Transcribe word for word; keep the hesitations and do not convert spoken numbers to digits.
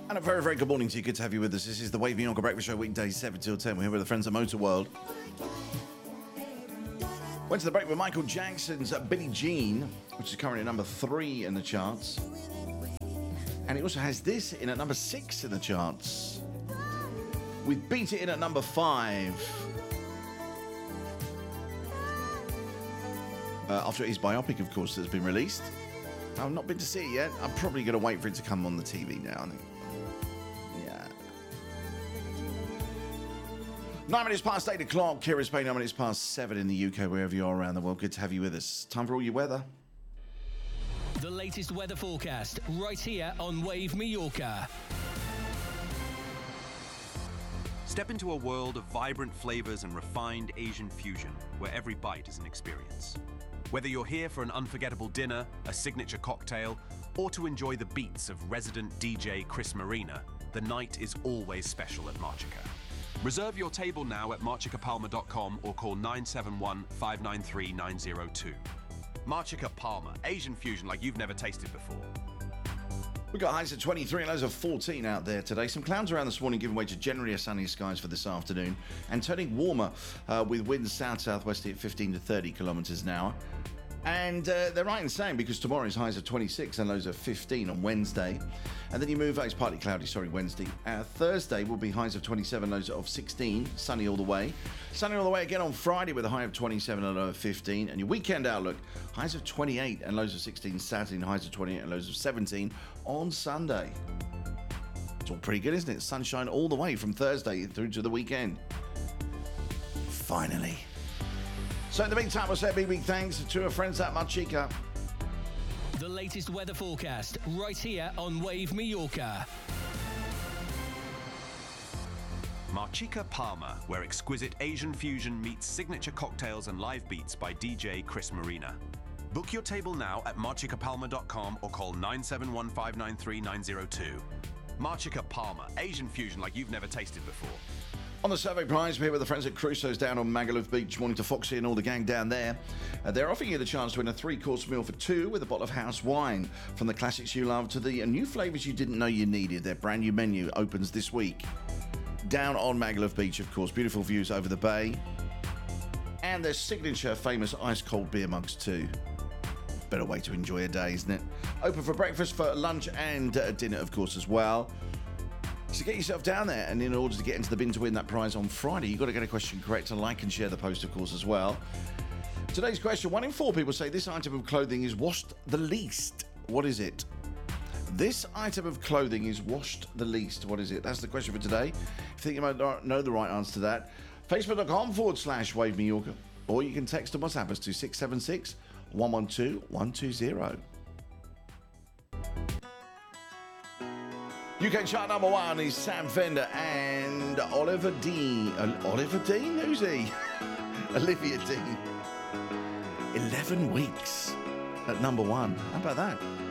And a very, very good morning to you. Good to have you with us. This is the Wave Mallorca Breakfast Show, weekdays seven till ten. We're here with the friends of Motor World. Went to the break with Michael Jackson's uh, Billie Jean, which is currently at number three in the charts. And it also has this in at number six in the charts. With Beat It in at number five. Uh, after his biopic, of course, has been released. I've not been to see it yet. I'm probably going to wait for it to come on the T V now, I think. Yeah. Nine minutes past eight o'clock. Here is Spain, nine minutes past seven in the U K, wherever you are around the world. Good to have you with us. Time for all your weather. The latest weather forecast right here on Wave Mallorca. Step into a world of vibrant flavors and refined Asian fusion, where every bite is an experience. Whether you're here for an unforgettable dinner, a signature cocktail, or to enjoy the beats of resident D J Chris Marina, the night is always special at Marchica. Reserve your table now at marchica palma dot com or call nine seven one, five nine three, nine zero two. Marchica Palma, Asian fusion like you've never tasted before. We've got highs of twenty-three and lows of fourteen out there today. Some clouds around this morning, giving way to generally sunny skies for this afternoon. And turning warmer uh, with winds south-southwesterly at fifteen to thirty kilometres an hour. And uh, they're right in saying because tomorrow's highs are twenty-six and lows of fifteen on Wednesday. And then you move, oh, it's partly cloudy, sorry, Wednesday. Uh, Thursday will be highs of twenty-seven, lows of sixteen, sunny all the way. Sunny all the way again on Friday with a high of twenty-seven and a low of fifteen. And your weekend outlook, highs of twenty-eight and lows of sixteen Saturday, and highs of twenty-eight and lows of seventeen on Sunday. It's all pretty good, isn't it? Sunshine all the way from Thursday through to the weekend. Finally. So in the meantime, we'll say a big, big thanks to our friends at Marchica. The latest weather forecast right here on Wave Mallorca. Marchica Palma, where exquisite Asian fusion meets signature cocktails and live beats by D J Chris Marina. Book your table now at marchica palma dot com or call nine seven one, five nine three, nine zero two. Marchica Palma, Asian fusion like you've never tasted before. On the survey prize, we're here with the friends at Crusoe's down on Magaluf Beach. Morning to Foxy and all the gang down there. Uh, they're offering you the chance to win a three-course meal for two with a bottle of house wine. From the classics you love to the new flavours you didn't know you needed. Their brand new menu opens this week. Down on Magaluf Beach, of course. Beautiful views over the bay. And their signature famous ice-cold beer mugs too. Better way to enjoy a day, isn't it? Open for breakfast, for lunch and uh, dinner, of course, as well. So get yourself down there, and in order to get into the bin to win that prize on Friday, you've got to get a question correct and like and share the post, of course, as well. Today's question, one in four people say this item of clothing is washed the least. What is it? This item of clothing is washed the least. What is it? That's the question for today. If you think you might not know the right answer to that, facebook.com forward slash Wave Mallorca, or you can text or WhatsApp us to six seven six, one one two, one two zero. U K chart number one is Sam Fender and Oliver Dean. Uh, Oliver Dean? Who's he? Olivia Dean. eleven weeks at number one. How about that?